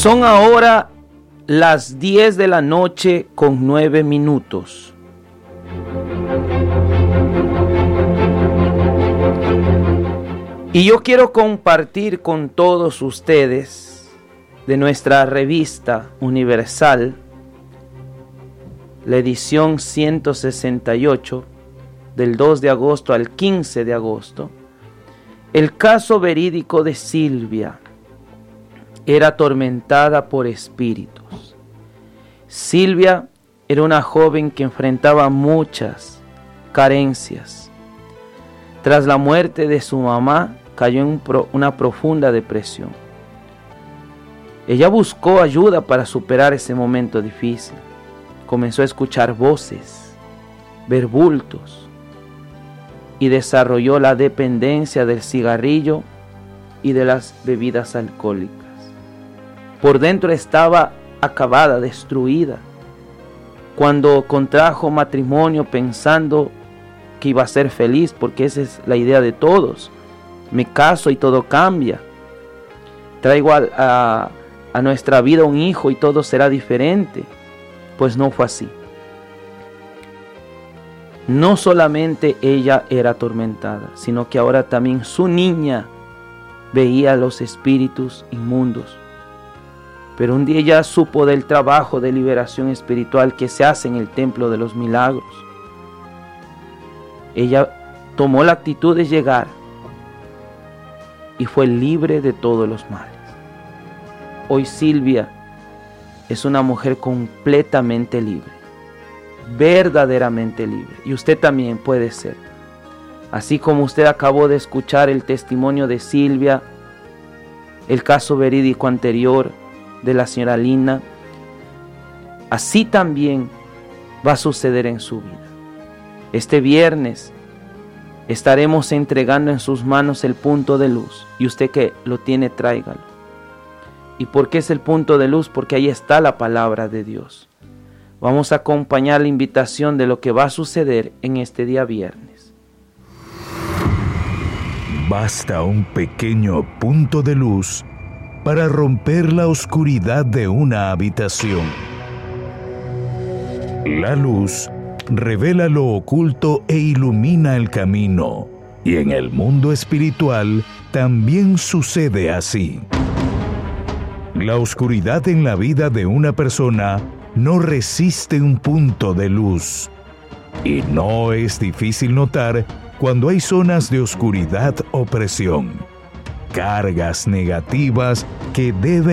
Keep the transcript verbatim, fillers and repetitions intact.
Son ahora las diez de la noche con nueve minutos. Y yo quiero compartir con todos ustedes de nuestra revista Universal, la edición ciento sesenta y ocho, del dos de agosto al quince de agosto, el caso verídico de Silvia. Era atormentada por espíritus. Silvia era una joven que enfrentaba muchas carencias. Tras la muerte de su mamá, cayó en una profunda depresión. Ella buscó ayuda para superar ese momento difícil. Comenzó a escuchar voces, ver bultos, y desarrolló la dependencia del cigarrillo y de las bebidas alcohólicas. Por dentro estaba acabada, destruida. Cuando contrajo matrimonio pensando que iba a ser feliz, porque esa es la idea de todos. Me caso y todo cambia. Traigo a, a, a nuestra vida un hijo y todo será diferente. Pues no fue así. No solamente ella era atormentada, sino que ahora también su niña veía los espíritus inmundos. Pero un día ella supo del trabajo de liberación espiritual que se hace en el Templo de los Milagros. Ella tomó la actitud de llegar y fue libre de todos los males. Hoy Silvia es una mujer completamente libre, verdaderamente libre, y usted también puede ser. Así como usted acabó de escuchar el testimonio de Silvia, el caso verídico anterior de la señora Lina, así también va a suceder en su vida. Este viernes estaremos entregando en sus manos el punto de luz, y usted que lo tiene, tráigalo. ¿Y por qué es el punto de luz? Porque ahí está la palabra de Dios. Vamos a acompañar la invitación de lo que va a suceder en este día viernes. Basta un pequeño punto de luz para romper la oscuridad de una habitación. La luz revela lo oculto e ilumina el camino. Y en el mundo espiritual también sucede así. La oscuridad en la vida de una persona no resiste un punto de luz. Y no es difícil notar cuando hay zonas de oscuridad o presión, cargas negativas que deben